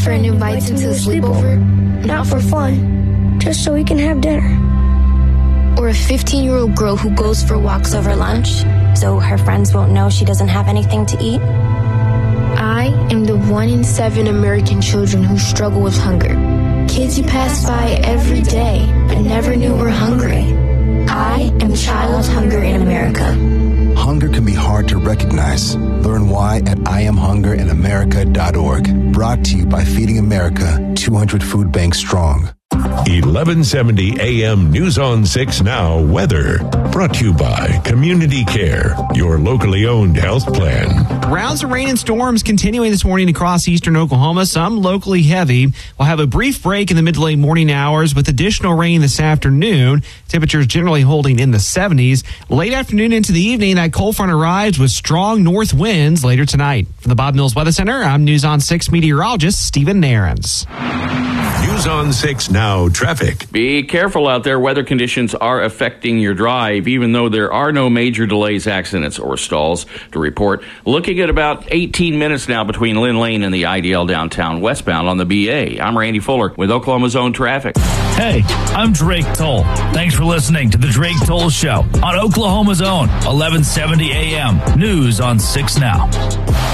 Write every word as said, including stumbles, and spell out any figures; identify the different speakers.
Speaker 1: friend invites him to a sleepover, not for fun, just so he can have dinner. Or a fifteen-year-old girl who goes for walks over lunch,
Speaker 2: so her friends won't know she doesn't have anything to eat.
Speaker 1: I am the one in seven American children who struggle with hunger. Kids you pass by every day, but never knew were hungry. I am Child Hunger in America.
Speaker 3: Hunger can be hard to recognize. Learn why at I am hunger in america dot org. Brought to you by Feeding America, two hundred food banks strong.
Speaker 4: eleven seventy A M News on six Now weather. Brought to you by Community Care, your locally owned health plan.
Speaker 5: Rounds of rain and storms continuing this morning across eastern Oklahoma, some locally heavy. We'll have a brief break in the mid to late morning hours with additional rain this afternoon. Temperatures generally holding in the seventies. Late afternoon into the evening, that cold front arrives with strong north winds later tonight. From the Bob Mills Weather Center, I'm News on six meteorologist Stephen Nairns.
Speaker 4: News on six Now traffic.
Speaker 6: Be careful out there. Weather conditions are affecting your drive, even though there are no major delays, accidents, or stalls to report. Looking at about eighteen minutes now between Lynn Lane and the I D L downtown westbound on the B A. I'm Randy Fuller with Oklahoma's Own Traffic.
Speaker 7: Hey, I'm Drake Toll. Thanks for listening to the Drake Toll Show on Oklahoma's Own eleven seventy A M News on six Now.